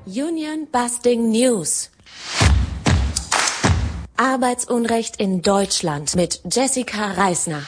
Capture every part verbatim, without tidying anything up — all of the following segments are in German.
Union Busting News. Arbeitsunrecht in Deutschland mit Jessica Reisner.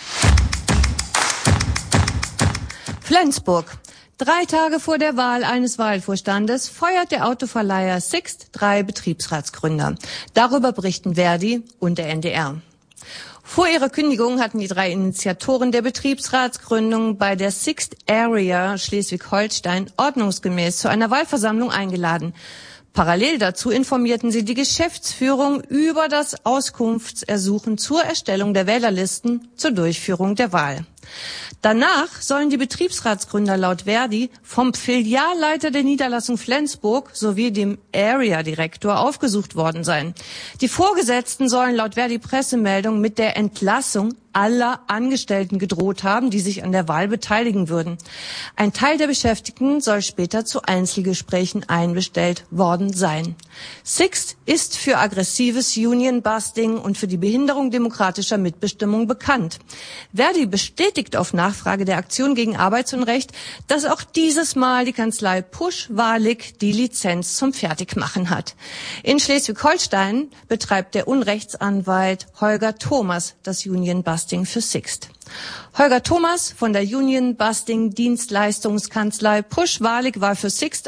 Flensburg. Drei Tage vor der Wahl eines Wahlvorstandes feuert der Autoverleiher Sixt drei Betriebsratsgründer. Darüber berichten Verdi und der N D R. Vor ihrer Kündigung hatten die drei Initiatoren der Betriebsratsgründung bei der Sixt Area Schleswig-Holstein ordnungsgemäß zu einer Wahlversammlung eingeladen. Parallel dazu informierten sie die Geschäftsführung über das Auskunftsersuchen zur Erstellung der Wählerlisten zur Durchführung der Wahl. Danach sollen die Betriebsratsgründer laut Verdi vom Filialleiter der Niederlassung Flensburg sowie dem Area-Direktor aufgesucht worden sein. Die Vorgesetzten sollen laut Verdi-Pressemeldung mit der Entlassung aller Angestellten gedroht haben, die sich an der Wahl beteiligen würden. Ein Teil der Beschäftigten soll später zu Einzelgesprächen einbestellt worden sein. Sixt ist für aggressives Union-Busting und für die Behinderung demokratischer Mitbestimmung bekannt. Verdi bestätigt auf Nachfrage der Aktion gegen Arbeitsunrecht, dass auch dieses Mal die Kanzlei Pusch-Walig die Lizenz zum Fertigmachen hat. In Schleswig-Holstein betreibt der Unrechtsanwalt Holger Thomas das Union-Busting für Sixt. Holger Thomas von der Union Busting Dienstleistungskanzlei Pusch-Walig war für Sixt